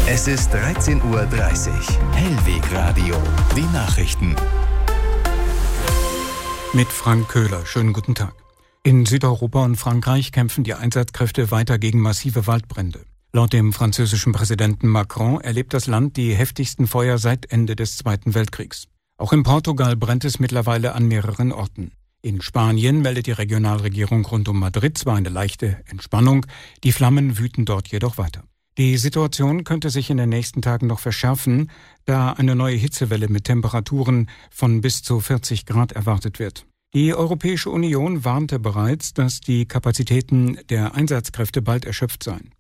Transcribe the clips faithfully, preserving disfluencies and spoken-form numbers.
Es ist dreizehn Uhr dreißig. Hellweg Radio. Die Nachrichten. Mit Frank Köhler. Schönen guten Tag. In Südeuropa und Frankreich kämpfen die Einsatzkräfte weiter gegen massive Waldbrände. Laut dem französischen Präsidenten Macron erlebt das Land die heftigsten Feuer seit Ende des Zweiten Weltkriegs. Auch in Portugal brennt es mittlerweile an mehreren Orten. In Spanien meldet die Regionalregierung rund um Madrid zwar eine leichte Entspannung, die Flammen wüten dort jedoch weiter. Die Situation könnte sich in den nächsten Tagen noch verschärfen, da eine neue Hitzewelle mit Temperaturen von bis zu vierzig Grad erwartet wird. Die Europäische Union warnte bereits, dass die Kapazitäten der Einsatzkräfte bald erschöpft seien.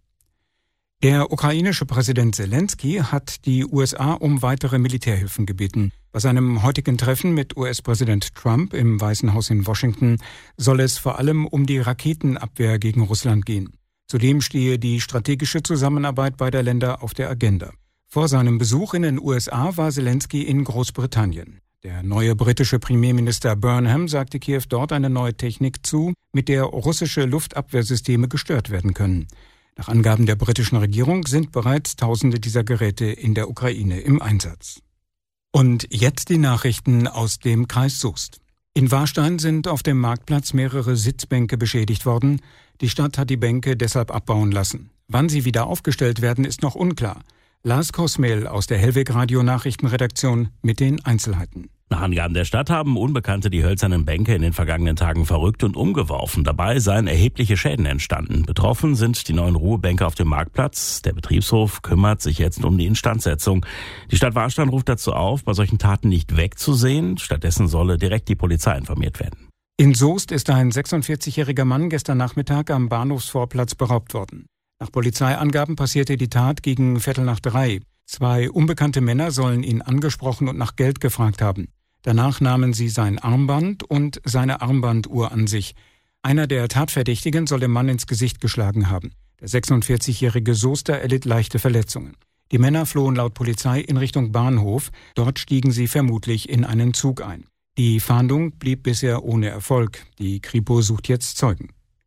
Der ukrainische Präsident Zelensky hat die U S A um weitere Militärhilfen gebeten. Bei seinem heutigen Treffen mit U S-Präsident Trump im Weißen Haus in Washington soll es vor allem um die Raketenabwehr gegen Russland gehen. Zudem stehe die strategische Zusammenarbeit beider Länder auf der Agenda. Vor seinem Besuch in den U S A war Zelensky in Großbritannien. Der neue britische Premierminister Burnham sagte Kiew dort eine neue Technik zu, mit der russische Luftabwehrsysteme gestört werden können. Nach Angaben der britischen Regierung sind bereits Tausende dieser Geräte in der Ukraine im Einsatz. Und jetzt die Nachrichten aus dem Kreis Soest. In Warstein sind auf dem Marktplatz mehrere Sitzbänke beschädigt worden. Die Stadt hat die Bänke deshalb abbauen lassen. Wann sie wieder aufgestellt werden, ist noch unklar. Lars Kosmel aus der Hellweg Radio Nachrichtenredaktion mit den Einzelheiten. Nach Angaben der Stadt haben Unbekannte die hölzernen Bänke in den vergangenen Tagen verrückt und umgeworfen. Dabei seien erhebliche Schäden entstanden. Betroffen sind die neuen Ruhebänke auf dem Marktplatz. Der Betriebshof kümmert sich jetzt um die Instandsetzung. Die Stadt Warstein ruft dazu auf, bei solchen Taten nicht wegzusehen. Stattdessen solle direkt die Polizei informiert werden. In Soest ist ein sechsundvierzigjähriger Mann gestern Nachmittag am Bahnhofsvorplatz beraubt worden. Nach Polizeiangaben passierte die Tat gegen Viertel nach drei. Zwei unbekannte Männer sollen ihn angesprochen und nach Geld gefragt haben. Danach nahmen sie sein Armband und seine Armbanduhr an sich. Einer der Tatverdächtigen soll dem Mann ins Gesicht geschlagen haben. Der sechsundvierzigjährige Soester erlitt leichte Verletzungen. Die Männer flohen laut Polizei in Richtung Bahnhof. Dort stiegen sie vermutlich in einen Zug ein. Die Fahndung blieb bisher ohne Erfolg. Die Kripo sucht jetzt Zeugen.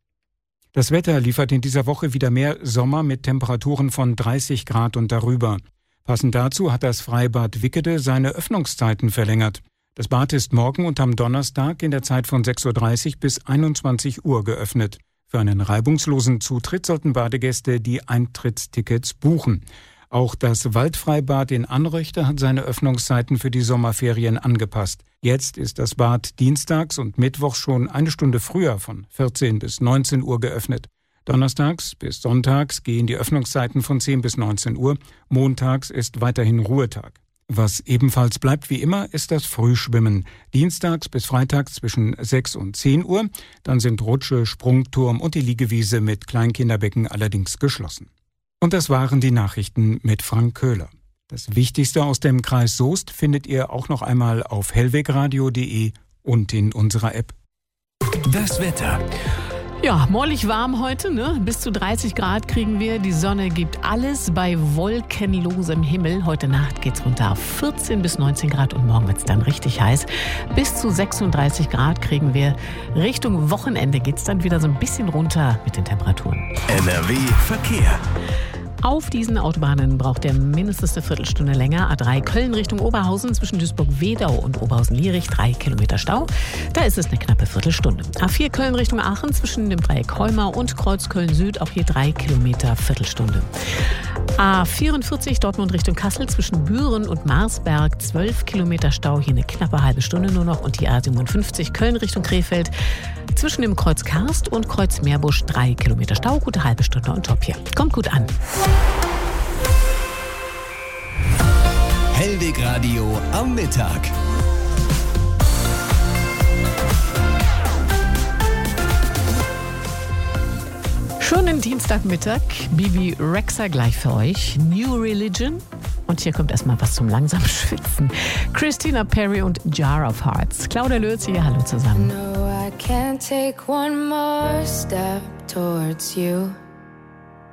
Das Wetter liefert in dieser Woche wieder mehr Sommer mit Temperaturen von dreißig Grad und darüber. Passend dazu hat das Freibad Wickede seine Öffnungszeiten verlängert. Das Bad ist morgen und am Donnerstag in der Zeit von sechs Uhr dreißig bis einundzwanzig Uhr geöffnet. Für einen reibungslosen Zutritt sollten Badegäste die Eintrittstickets buchen. Auch das Waldfreibad in Anröchte hat seine Öffnungszeiten für die Sommerferien angepasst. Jetzt ist das Bad dienstags und mittwochs schon eine Stunde früher von vierzehn bis neunzehn Uhr geöffnet. Donnerstags bis sonntags gehen die Öffnungszeiten von zehn bis neunzehn Uhr. Montags ist weiterhin Ruhetag. Was ebenfalls bleibt wie immer, ist das Frühschwimmen. Dienstags bis freitags zwischen sechs und zehn Uhr. Dann sind Rutsche, Sprungturm und die Liegewiese mit Kleinkinderbecken allerdings geschlossen. Und das waren die Nachrichten mit Frank Köhler. Das Wichtigste aus dem Kreis Soest findet ihr auch noch einmal auf hellwegradio punkt de und in unserer App. Das Wetter. Ja, mollig warm heute, ne? Bis zu dreißig Grad kriegen wir. Die Sonne gibt alles bei wolkenlosem Himmel. Heute Nacht geht's runter auf vierzehn bis neunzehn Grad und morgen wird's dann richtig heiß. Bis zu sechsunddreißig Grad kriegen wir. Richtung Wochenende geht's dann wieder so ein bisschen runter mit den Temperaturen. N R W Verkehr. Auf diesen Autobahnen braucht er mindestens eine Viertelstunde länger. A drei Köln Richtung Oberhausen zwischen Duisburg-Wedau und Oberhausen-Lierich, drei Kilometer Stau. Da ist es eine knappe Viertelstunde. A vier Köln Richtung Aachen zwischen dem Dreieck Heumar und Kreuz Köln-Süd, auch hier drei Kilometer Viertelstunde. A vierundvierzig Dortmund Richtung Kassel zwischen Büren und Marsberg, zwölf Kilometer Stau, hier eine knappe halbe Stunde nur noch. Und die A siebenundfünfzig Köln Richtung Krefeld zwischen dem Kreuz Karst und Kreuz Meerbusch, drei Kilometer Stau, gute halbe Stunde und top hier. Kommt gut an. Hellweg Radio am Mittag. Schönen Dienstagmittag, Bibi Rexha gleich für euch. New Religion. Und hier kommt erstmal was zum langsamen Schwitzen. Christina Perri und Jar of Hearts. Claudia Lötz hier, hallo zusammen. No, I can't take one more step towards you.